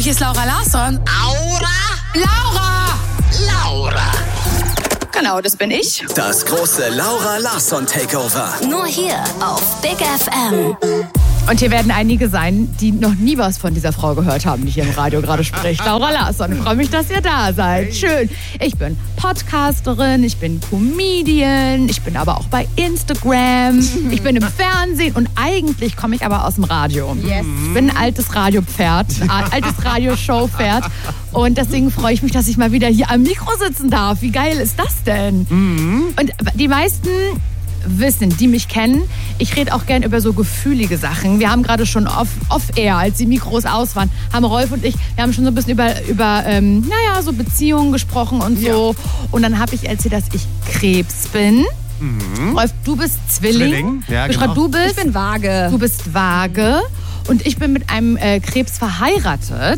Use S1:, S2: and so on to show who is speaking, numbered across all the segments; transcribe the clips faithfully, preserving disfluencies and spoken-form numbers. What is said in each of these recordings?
S1: hier ist Laura Larsson.
S2: Aura?
S1: Laura!
S2: Laura.
S1: Genau, das bin ich.
S3: Das große Laura Larsson Takeover.
S4: Nur hier auf Big F M.
S5: Und hier werden einige sein, die noch nie was von dieser Frau gehört haben, die hier im Radio gerade spricht. Laura Larsson, ich freue mich, dass ihr da seid. Schön. Ich bin Podcasterin, ich bin Comedian, ich bin aber auch bei Instagram, ich bin im Fernsehen und eigentlich komme ich aber aus dem Radio.
S6: Yes.
S5: Ich bin ein altes Radiopferd, altes Radioshow-Pferd und deswegen freue ich mich, dass ich mal wieder hier am Mikro sitzen darf. Wie geil ist das denn? Mhm. Und die meisten wissen, die mich kennen, ich rede auch gern über so gefühlige Sachen. Wir haben gerade schon off, off-air, als die Mikros aus waren, haben Rolf und ich, wir haben schon so ein bisschen über, über ähm, naja, so Beziehungen gesprochen und so. Ja. Und dann habe ich erzählt, dass ich Krebs bin. Mhm. Rolf, du bist Zwilling.
S6: Zwilling. Ja,
S5: Beschreib,
S6: genau.
S5: du bist,
S6: Ich bin Waage.
S5: Du bist Waage. Und ich bin mit einem äh, Krebs verheiratet.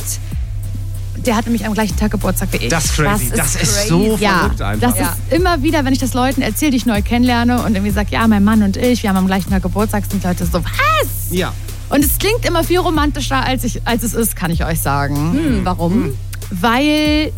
S5: Der hat nämlich am gleichen Tag Geburtstag wie ich.
S6: Das ist crazy. Das ist, das ist so
S5: ja,
S6: verrückt einfach.
S5: Das ist immer wieder, wenn ich das Leuten erzähle, die ich neu kennenlerne und irgendwie sage, ja, mein Mann und ich, wir haben am gleichen Tag Geburtstag, sind die Leute so, was?
S6: Ja.
S5: Und es klingt immer viel romantischer, als, ich, als es ist, kann ich euch sagen.
S6: Hm,
S5: warum? Hm. Weil,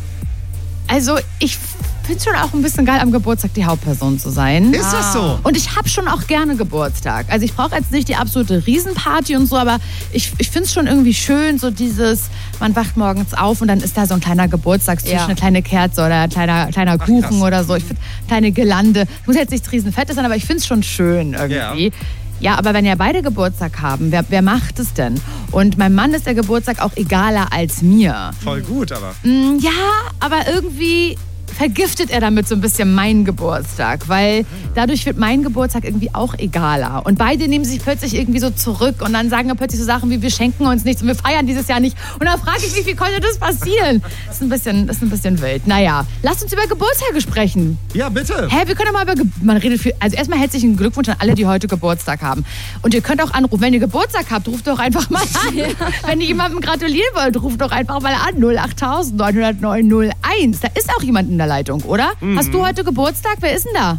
S5: also ich finde es schon auch ein bisschen geil, am Geburtstag die Hauptperson zu sein.
S6: Ist das so?
S5: Und ich habe schon auch gerne Geburtstag. Also ich brauche jetzt nicht die absolute Riesenparty und so, aber ich, ich finde es schon irgendwie schön, so dieses, man wacht morgens auf und dann ist da so ein kleiner Geburtstagstisch, ja. eine kleine Kerze oder ein kleiner, kleiner Ach, Kuchen krass. Oder so. Ich finde, kleine Girlande. Muss jetzt nicht riesenfett sein, aber ich finde es schon schön irgendwie. Ja. Ja, aber wenn ja beide Geburtstag haben, wer, wer macht es denn? Und meinem Mann ist der Geburtstag auch egaler als mir.
S6: Voll gut, aber.
S5: Ja, aber irgendwie vergiftet er damit so ein bisschen meinen Geburtstag, weil dadurch wird mein Geburtstag irgendwie auch egaler. Und beide nehmen sich plötzlich irgendwie so zurück und dann sagen plötzlich so Sachen wie, wir schenken uns nichts und wir feiern dieses Jahr nicht. Und dann frage ich mich, wie konnte das passieren? Das ist ein bisschen, das ist ein bisschen wild. Naja, lasst uns über Geburtstage sprechen.
S6: Ja, bitte.
S5: Hä, wir können doch mal über, Ge- man redet viel, also erstmal herzlichen Glückwunsch an alle, die heute Geburtstag haben. Und ihr könnt auch anrufen, wenn ihr Geburtstag habt, ruft doch einfach mal an. Ja. Wenn ihr jemandem gratulieren wollt, ruft doch einfach mal an. null acht neun null neun null eins. Da ist auch jemand in der Leitung, oder? Mhm. Hast du heute Geburtstag? Wer ist denn da?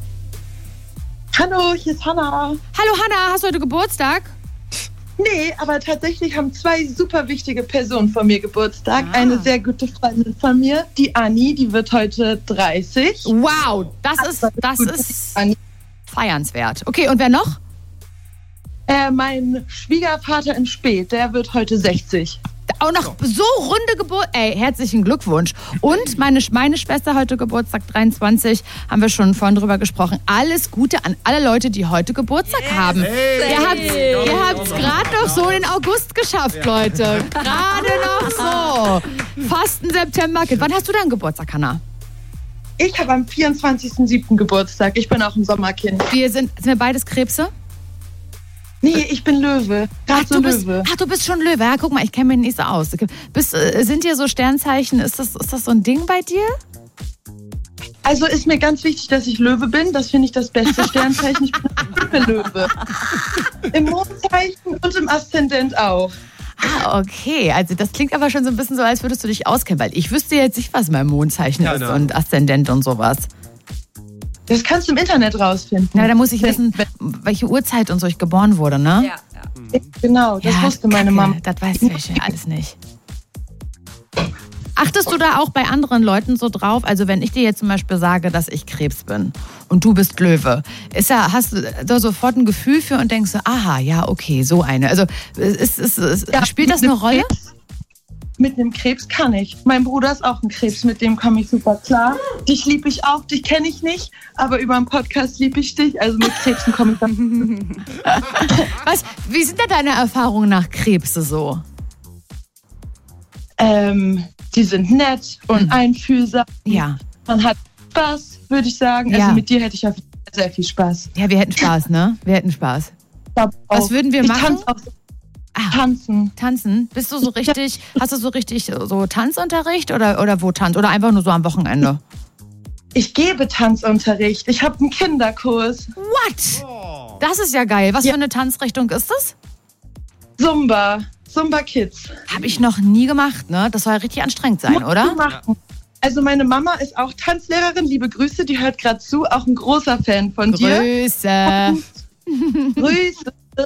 S7: Hallo, hier ist Hannah.
S5: Hallo Hannah, hast du heute Geburtstag?
S7: Nee, aber tatsächlich haben zwei super wichtige Personen von mir Geburtstag. Ah. Eine sehr gute Freundin von mir, die Anni, die wird heute dreißig.
S5: Wow, das ist, das ist feiernswert. Okay, und wer noch?
S7: Äh, mein Schwiegervater in Speth, der wird heute sechzig.
S5: Auch noch so runde Geburt. Ey, herzlichen Glückwunsch. Und meine, meine Schwester heute Geburtstag, dreiundzwanzig, haben wir schon vorhin drüber gesprochen. Alles Gute an alle Leute, die heute Geburtstag yes. haben. Hey. Ihr habt's, hey. ihr habt's gerade noch so in den August geschafft, Leute. Gerade noch so. Fast ein September. Wann hast du deinen Geburtstag, Hannah?
S7: Ich habe am vierundzwanzigsten siebten Geburtstag. Ich bin auch ein Sommerkind.
S5: Wir sind, sind wir beides Krebse?
S7: Nee, ich bin Löwe.
S5: Ach
S7: so
S5: du, bist,
S7: Löwe.
S5: ach, du bist schon Löwe. Ja, guck mal, ich kenne mich nicht so aus. Bist, sind dir so Sternzeichen, ist das, ist das so ein Ding bei dir?
S7: Also ist mir ganz wichtig, dass ich Löwe bin. Das finde ich das beste Sternzeichen. Ich bin Löwe. Im Mondzeichen und im Aszendent auch.
S5: Ah, okay. Also das klingt aber schon so ein bisschen so, als würdest du dich auskennen. Weil ich wüsste jetzt nicht, was mein Mondzeichen ja, ist no. und Aszendent und sowas.
S7: Das kannst du im Internet rausfinden.
S5: Ja, da muss ich wissen, welche Uhrzeit und so ich geboren wurde, ne?
S7: Ja, ja. Genau, das ja, wusste meine
S5: Kacke,
S7: Mama.
S5: Das weiß ich alles nicht. Achtest du da auch bei anderen Leuten so drauf? Also wenn ich dir jetzt zum Beispiel sage, dass ich Krebs bin und du bist Löwe, ist ja, hast du da sofort ein Gefühl für und denkst so, aha, ja, okay, so eine. Also ist, ist, ist, ja, spielt das eine Rolle?
S7: Krebs, mit einem Krebs kann ich. Mein Bruder ist auch ein Krebs, mit dem komme ich super klar. Dich liebe ich auch, dich kenne ich nicht, aber über einen Podcast liebe ich dich. Also mit Krebsen komme ich dann.
S5: Was, wie sind denn deine Erfahrungen nach Krebse so?
S7: Ähm, die sind nett und mhm. einfühlsam.
S5: Ja.
S7: Man hat Spaß, würde ich sagen.
S5: Ja.
S7: Also mit dir hätte ich auf jeden Fall sehr viel Spaß.
S5: Ja, wir hätten Spaß, ne? Wir hätten Spaß. Was würden wir
S7: ich
S5: machen?
S7: Tanz auch so. Ah, tanzen.
S5: Tanzen? Bist du so richtig, hast du so richtig so Tanzunterricht oder, oder wo tanzt? Oder einfach nur so am Wochenende?
S7: Ich gebe Tanzunterricht. Ich habe einen Kinderkurs.
S5: What? Das ist ja geil. Was ja. für eine Tanzrichtung ist das?
S7: Zumba. Zumba Kids.
S5: Habe ich noch nie gemacht, ne? Das soll ja richtig anstrengend sein, oder?
S7: Ja. Also meine Mama ist auch Tanzlehrerin. Liebe Grüße, die hört gerade zu. Auch ein großer Fan von
S5: Grüße.
S7: dir. Grüße.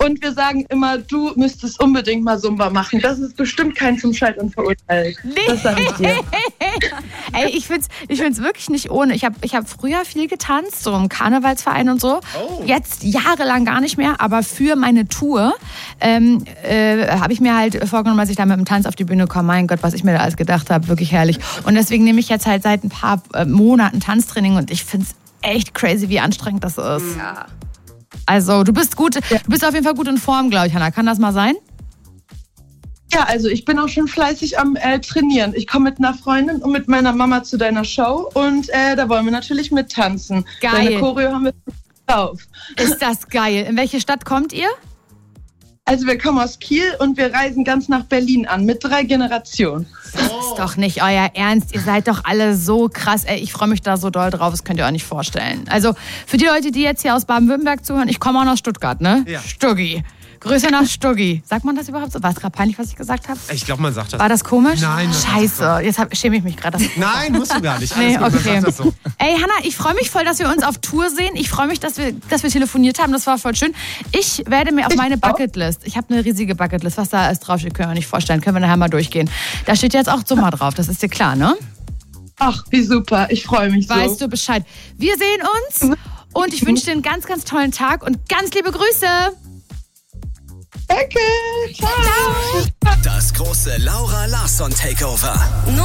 S7: Und wir sagen immer, du müsstest unbedingt mal Zumba machen. Das ist bestimmt kein zum Scheitern verurteilt.
S5: Nee.
S7: Das sag ich dir.
S5: Ey, ich find's, ich find's wirklich nicht ohne. Ich habe ich hab früher viel getanzt, so im Karnevalsverein und so.
S6: Oh.
S5: Jetzt jahrelang gar nicht mehr, aber für meine Tour ähm, äh, habe ich mir halt vorgenommen, als ich da mit dem Tanz auf die Bühne komme, mein Gott, was ich mir da alles gedacht habe, wirklich herrlich. Und deswegen nehme ich jetzt halt seit ein paar äh, Monaten Tanztraining und ich find's echt crazy, wie anstrengend das ist.
S6: Ja.
S5: Also du bist gut, du bist auf jeden Fall gut in Form, glaube ich, Hannah. Kann das mal sein?
S7: Ja, also ich bin auch schon fleißig am äh, Trainieren. Ich komme mit einer Freundin und mit meiner Mama zu deiner Show und äh, da wollen wir natürlich mittanzen.
S5: Geil.
S7: Deine Choreo haben wir drauf.
S5: Ist das geil. In welche Stadt kommt ihr?
S7: Also wir kommen aus Kiel und wir reisen ganz nach Berlin an mit drei Generationen.
S5: Das ist doch nicht euer Ernst. Ihr seid doch alle so krass. Ey, ich freue mich da so doll drauf. Das könnt ihr euch nicht vorstellen. Also für die Leute, die jetzt hier aus Baden-Württemberg zuhören, ich komme auch aus Stuttgart, ne?
S6: Ja.
S5: Stuggi. Grüße nach Stuggi. Sagt man das überhaupt so? War es gerade peinlich, was ich gesagt habe?
S6: Ich glaube, man sagt das.
S5: War das komisch?
S6: Nein, das
S5: Scheiße. Jetzt hab, schäme ich mich gerade.
S6: Nein, musst du gar nicht. Alles
S5: Nee,
S6: gut, man
S5: okay.
S6: sagt das so.
S5: Ey, Hannah, ich freue mich voll, dass wir uns auf Tour sehen. Ich freue mich, dass wir, dass wir telefoniert haben. Das war voll schön. Ich werde mir auf meine Bucketlist, ich habe eine riesige Bucketlist, was da alles draufsteht, können wir nicht vorstellen. Können wir nachher mal durchgehen. Da steht jetzt auch Zumba drauf, das ist dir klar, ne?
S7: Ach, wie super. Ich freue mich so.
S5: Weißt du Bescheid. Wir sehen uns und ich wünsche dir einen ganz, ganz tollen Tag und ganz liebe Grüße.
S7: Danke. Ciao.
S3: Das große Laura Larsson Takeover.